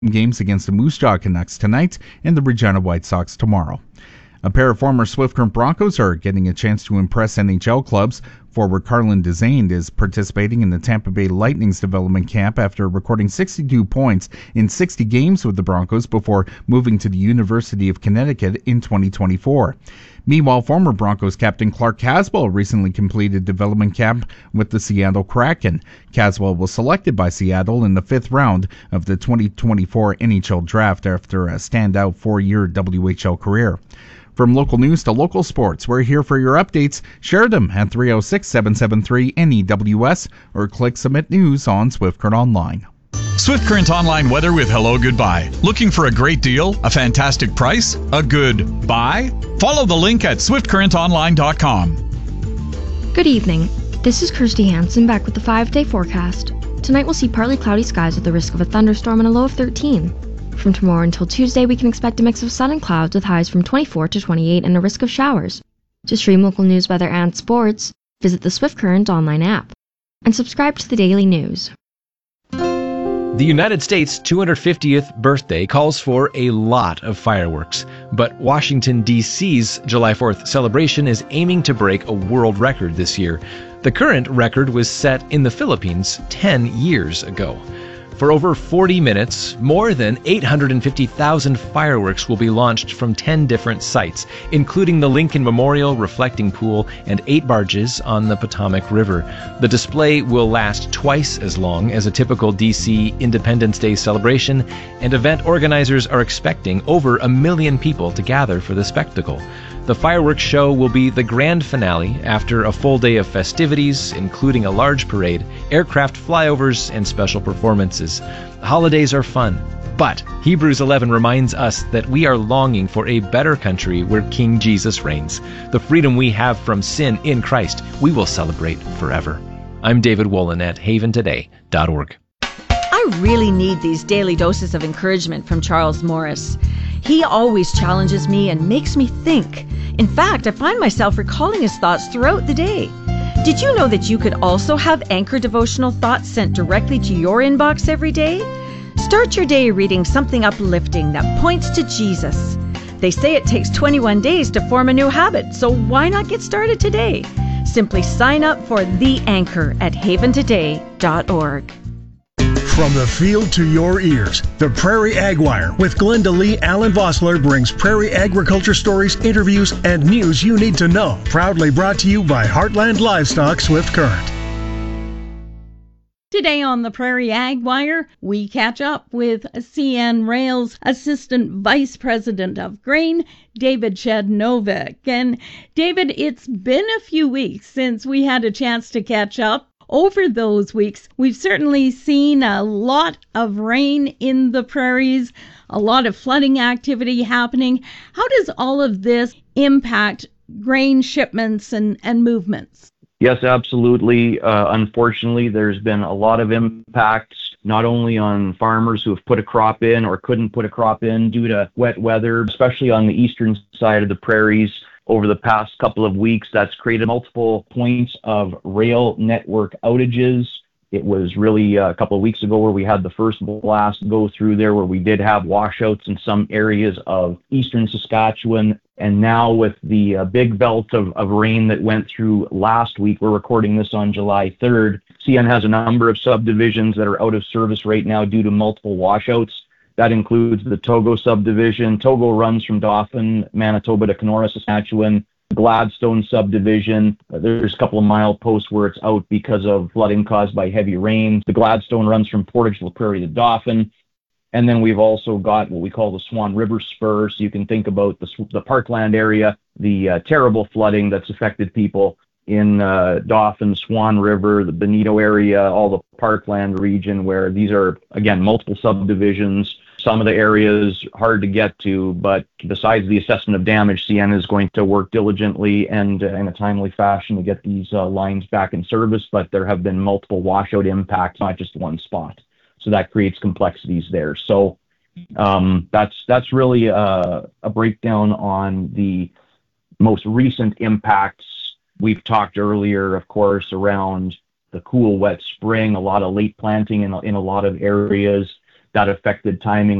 games against the Moose Jaw Canucks tonight and the Regina White Sox tomorrow. A pair of former Swift Current Broncos are getting a chance to impress NHL clubs. Forward Carlin Dezane is participating in the Tampa Bay Lightning's development camp after recording 62 points in 60 games with the Broncos before moving to the University of Connecticut in 2024. Meanwhile, former Broncos captain Clark Caswell recently completed development camp with the Seattle Kraken. Caswell was selected by Seattle in the 5th round of the 2024 NHL draft after a standout 4-year WHL career. From local news to local sports, we're here for your updates. Share them at 306-773-NEWS or click Submit News on Swift Current Online. Swift Current Online weather with Hello Goodbye. Looking for a great deal? A fantastic price? A good buy? Follow the link at swiftcurrentonline.com. Good evening. This is Kirsty Hansen back with the 5-day forecast. Tonight we'll see partly cloudy skies with the risk of a thunderstorm and a low of 13. From tomorrow until Tuesday, we can expect a mix of sun and clouds with highs from 24 to 28 and a risk of showers. To stream local news, weather, and sports, visit the Swift Current Online app. And subscribe to the Daily News. The United States' 250th birthday calls for a lot of fireworks, but Washington, D.C.'s July 4th celebration is aiming to break a world record this year. The current record was set in the Philippines 10 years ago. For over 40 minutes, more than 850,000 fireworks will be launched from 10 different sites, including the Lincoln Memorial Reflecting Pool and 8 barges on the Potomac River. The display will last twice as long as a typical D.C. Independence Day celebration, and event organizers are expecting over 1 million people to gather for the spectacle. The fireworks show will be the grand finale after a full day of festivities, including a large parade, aircraft flyovers, and special performances. Holidays are fun, but Hebrews 11 reminds us that we are longing for a better country where King Jesus reigns. The freedom we have from sin in Christ, we will celebrate forever. I'm David Wolin at haventoday.org. I really need these daily doses of encouragement from Charles Morris. He always challenges me and makes me think. In fact, I find myself recalling his thoughts throughout the day. Did you know that you could also have Anchor devotional thoughts sent directly to your inbox every day? Start your day reading something uplifting that points to Jesus. They say it takes 21 days to form a new habit, so why not get started today? Simply sign up for The Anchor at haventoday.org. From the field to your ears, the Prairie Ag Wire with Glenda Lee Allen Vossler brings prairie agriculture stories, interviews, and news you need to know. Proudly brought to you by Heartland Livestock Swift Current. Today on the Prairie Ag Wire, we catch up with CN Rail's Assistant Vice President of Grain, David Shednovic. And David, it's been a few weeks since we had a chance to catch up. Over those weeks, we've certainly seen a lot of rain in the prairies, a lot of flooding activity happening. How does all of this impact grain shipments and movements? Yes, absolutely. Unfortunately, there's been a lot of impacts, not only on farmers who have put a crop in or couldn't put a crop in due to wet weather, especially on the eastern side of the prairies. Over the past couple of weeks, that's created multiple points of rail network outages. It was really a couple of weeks ago where we had the first blast go through there, where we did have washouts in some areas of eastern Saskatchewan. And now with the big belt of rain that went through last week, we're recording this on July 3rd. CN has a number of subdivisions that are out of service right now due to multiple washouts. That includes the Togo subdivision. Togo runs from Dauphin, Manitoba to Kenora, Saskatchewan. Gladstone subdivision, there's a couple of mile posts where it's out because of flooding caused by heavy rain. The Gladstone runs from Portage La Prairie to Dauphin. And then we've also got what we call the Swan River Spur. So you can think about the Parkland area, the terrible flooding that's affected people in Dauphin, Swan River, the Benito area, all the Parkland region, where these are, again, multiple subdivisions. Some of the areas hard to get to, but besides the assessment of damage, CN is going to work diligently and in a timely fashion to get these lines back in service. But there have been multiple washout impacts, not just one spot. So that creates complexities there. So that's really a breakdown on the most recent impacts. We've talked earlier, of course, around the cool, wet spring, a lot of late planting in a lot of areas. that affected timing